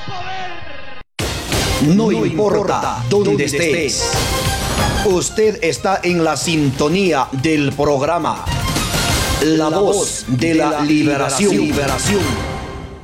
No importa dónde estés, usted está en la sintonía del programa La Voz de la Liberación.